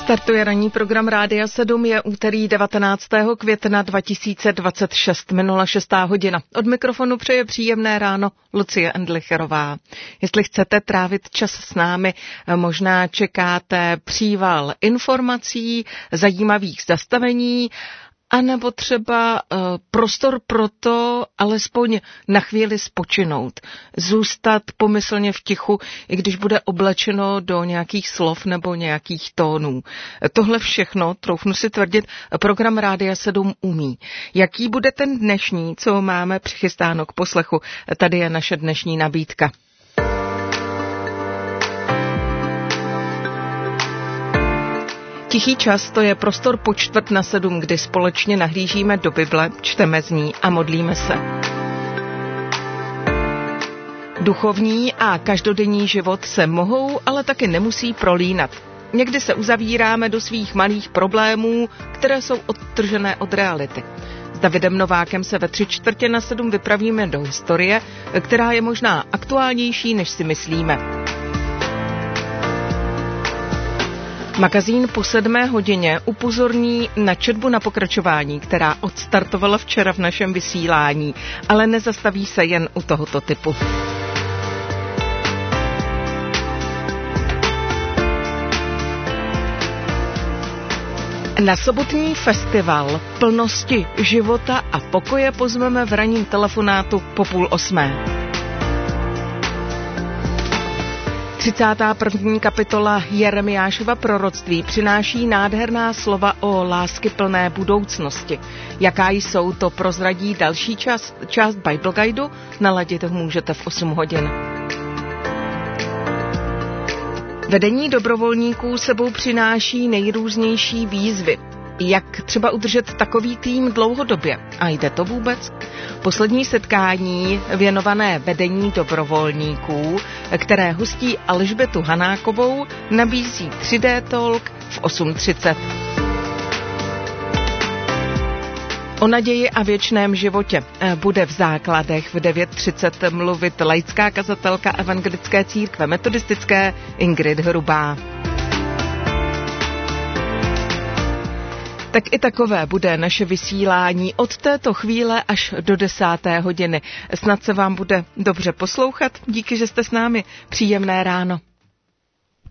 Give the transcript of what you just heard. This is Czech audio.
Startuje ranní program Rádia 7, je úterý 19. května 2026, minula 6. hodina. Od mikrofonu přeje příjemné ráno Lucie Endlicherová. Jestli chcete trávit čas s námi, možná čekáte příval informací, zajímavých zastavení, anebo třeba prostor pro to alespoň na chvíli spočinout, zůstat pomyslně v tichu, i když bude oblečeno do nějakých slov nebo nějakých tónů. Tohle všechno, troufnu si tvrdit, program Rádia 7 umí. Jaký bude ten dnešní, co máme přichystáno k poslechu? Tady je naše dnešní nabídka. Tichý čas, to je prostor po 6:45, kdy společně nahlížíme do Bible, čteme z ní a modlíme se. Duchovní a každodenní život se mohou, ale taky nemusí prolínat. Někdy se uzavíráme do svých malých problémů, které jsou odtržené od reality. S Davidem Novákem se ve 6:45 vypravíme do historie, která je možná aktuálnější, než si myslíme. Magazín po 7. hodině upozorní na četbu na pokračování, která odstartovala včera v našem vysílání, ale nezastaví se jen u tohoto typu. Na sobotní festival plnosti života a pokoje pozveme v ranním telefonátu po 7:30. 31. kapitola Jeremiášova proroctví přináší nádherná slova o láskyplné budoucnosti. Jaká jsou, to prozradí další část Bible Guideu, naladit můžete v 8 hodin. Vedení dobrovolníků sebou přináší nejrůznější výzvy. Jak třeba udržet takový tým dlouhodobě? A jde to vůbec? Poslední setkání věnované vedení dobrovolníků, které hostí Alžbětu Hanákovou, nabízí 3D Talk v 8:30. O naději a věčném životě bude v základech v 9:30 mluvit laická kazatelka Evangelické církve metodistické Ingrid Hrubá. Tak i takové bude naše vysílání od této chvíle až do 10. hodiny. Snad se vám bude dobře poslouchat. Díky, že jste s námi. Příjemné ráno.